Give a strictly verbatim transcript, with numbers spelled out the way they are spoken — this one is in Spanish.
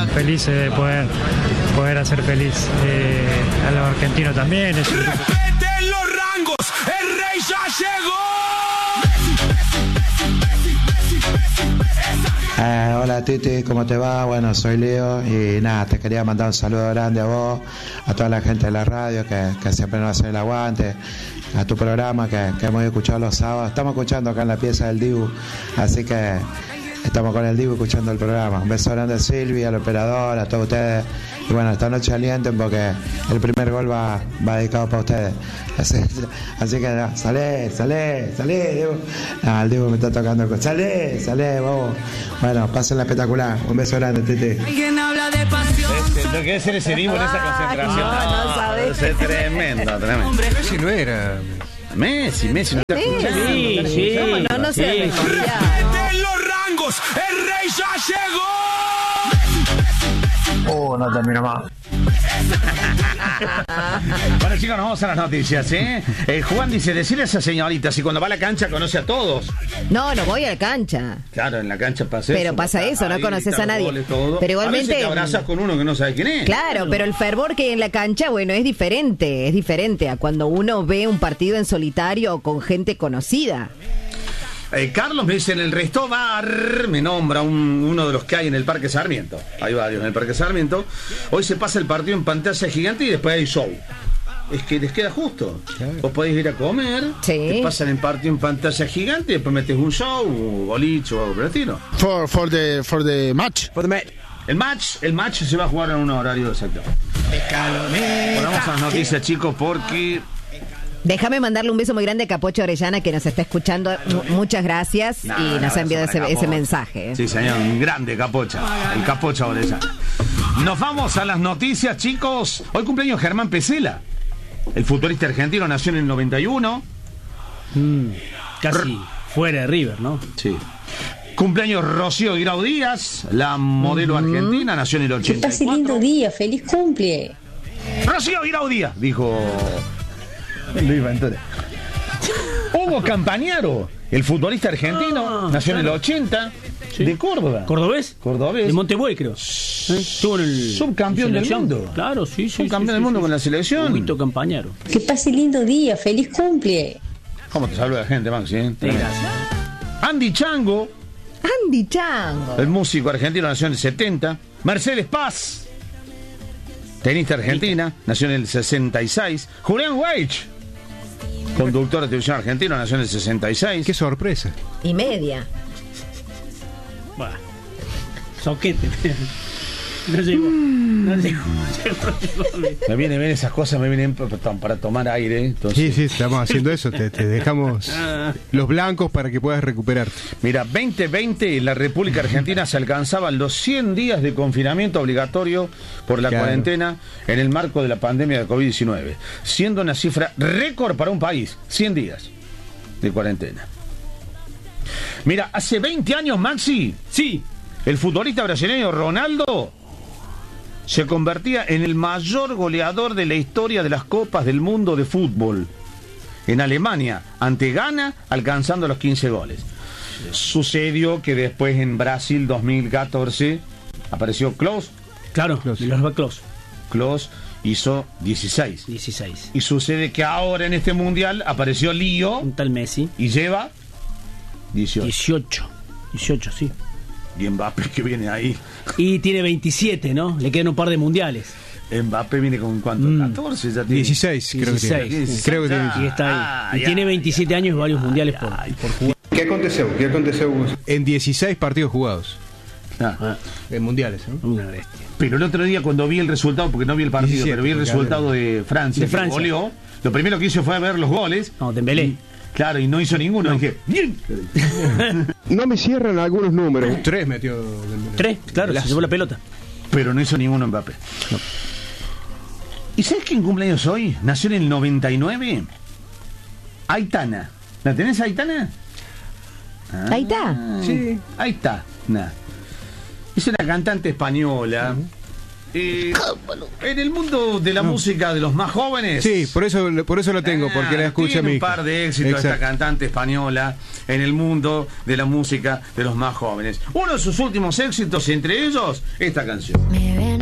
felices de poder, poder hacer feliz eh, a los argentinos también. Es un grupo... ¡Respeten los rangos! ¡El rey ya llegó! Eh, hola Titi, ¿cómo te va? Bueno, soy Leo y nada, te quería mandar un saludo grande a vos, a toda la gente de la radio que, que siempre nos hace el aguante, a tu programa que, que hemos escuchado los sábados. Estamos escuchando acá en la pieza del Dibu, así que estamos con el Dibu escuchando el programa. Un beso grande a Silvia, al operador, a todos ustedes. Y bueno, esta noche alienten porque el primer gol va, va dedicado para ustedes. Así, así que no, salé, salé, salé, Dibu. No, el Dibu me está tocando el co- Salé, salé, vos. Bueno, pásenla espectacular. Un beso grande, Titi. Alguien habla de pasión. Este, lo que debe ser ese Dibu en esa concentración. no, no sabes. Es tremendo, tremendo. Messi no era. Messi, Messi. No te escuchas. Sí, sí. No, no, no se ¡Respeten los rangos! ¡El rey ya llegó! Oh, no termino más. Bueno, chicos, nos vamos a las noticias, ¿eh? Eh, Juan dice, decirle a esa señorita si cuando va a la cancha conoce a todos. No, no voy a la cancha. Claro, en la cancha pasa Pero eso. pasa eso, no Ahí, conoces gritar a nadie. goles, todo. Pero igualmente- A veces te abrazas con uno que no sabe quién es. Claro, pero el fervor que hay en la cancha, bueno, es diferente, es diferente a cuando uno ve un partido en solitario o con gente conocida. Eh, Carlos me dice, en el Restobar, me nombra un- uno de los que hay en el Parque Sarmiento. Hay varios en el Parque Sarmiento. Hoy se pasa el partido en pantalla gigante y después hay show. Es que les queda justo. Vos podés ir a comer, Sí. te pasan el partido en pantalla gigante y después metes un show, o boliche o algo por el estilo. For for the for the match. For the match. El match, el match se va a jugar en un horario exacto. Ponemos a las noticias, chicos, porque... Déjame mandarle un beso muy grande a Capocho Orellana que nos está escuchando. M- muchas gracias Nah, y un nos abrazo ha enviado para ese, ese Capocho. mensaje. Sí, señor, un grande Capocha. El Capocha Orellana. Nos vamos a las noticias, chicos. Hoy cumpleaños Germán Pesela. El futbolista argentino nació en el noventa y uno. Mm, casi fuera de River, ¿no? Sí. Cumpleaños Rocío Guirao Díaz, la modelo argentina, nació en el Que ochenta y pase cuatro. lindo día, feliz cumple. Rocío Guirao Díaz, dijo Luis Ventura. Hugo Campañaro, el futbolista argentino, Ah, nació en el claro. ochenta, Sí. de Córdoba. ¿Cordobés? Cordobés. De Montebuey, creo. ¿Eh? Estuvo en el... Subcampeón del selección. mundo. Claro, sí, sí. Subcampeón sí, del sí, mundo sí. con la selección. Huguito Campañaro. Que pase lindo día, feliz cumple. ¿Cómo te saluda la gente, Maxi? eh? Sí, gracias. Andy Chango, Andy Chango. el músico argentino, nació en el setenta. Mercedes Paz, tenista argentina, nació en el sesenta y seis. Julián Weich, conductor de televisión argentino, nació en el sesenta y seis. Qué sorpresa. Y media. Bueno. Soquete. No llegó. No llegó. No llegó. Me vienen bien esas cosas, me vienen para, para tomar aire. Entonces, Sí, sí, estamos haciendo eso. Te, te dejamos los blancos para que puedas recuperarte. mira, veinte veinte en la República Argentina se alcanzaban los cien días de confinamiento obligatorio por la Claro. cuarentena en el marco de la pandemia de COVID diecinueve, siendo una cifra récord para un país, cien días de cuarentena. Mira, hace veinte años, Maxi, Sí. el futbolista brasileño Ronaldo se convertía en el mayor goleador de la historia de las Copas del Mundo de fútbol en Alemania, ante Ghana, alcanzando los quince goles. Sucedió que después en Brasil dos mil catorce apareció Klose. Claro, Close. de los Baclos. Klose hizo dieciséis. dieciséis. Y sucede que ahora en este mundial apareció Lío Un tal Messi. y lleva dieciocho. dieciocho. dieciocho, sí. Y Mbappé que viene ahí. Y tiene veintisiete, ¿no? Le quedan un par de mundiales. Mbappé viene con cuánto, Mm. catorce ya tiene. dieciséis, creo que tiene. dieciséis. Creo que tiene. Y está Ah, ahí. Y ya, tiene veintisiete años y varios mundiales por, por jugar. ¿Qué aconteceu? ¿Qué aconteceu? En dieciséis partidos jugados. Ah. En mundiales, ¿no? Una bestia. Pero el otro día cuando vi el resultado, porque no vi el partido, diecisiete, pero vi el porque resultado de Francia, De que Francia. goleó, lo primero que hizo fue ver los goles. No, Dembélé. Y, claro, y no hizo ninguno. Dije, bien. No me cierran algunos números. Tres metió. Dembélé. Tres, claro, se Golazo. llevó la pelota. Pero no hizo ninguno Mbappé. ¿Y sabes quién cumpleaños hoy? Nació en el noventa y nueve. Aitana. ¿La tenés, Aitana? Ah, Ahí está. Sí, Aitana. Es una cantante española Eh, en el mundo de la no. música de los más jóvenes. Sí, por eso, por eso lo tengo, porque ah, la escucha mi hija. Un par de éxitos Exacto. esta cantante española en el mundo de la música de los más jóvenes. Uno de sus últimos éxitos, entre ellos, esta canción.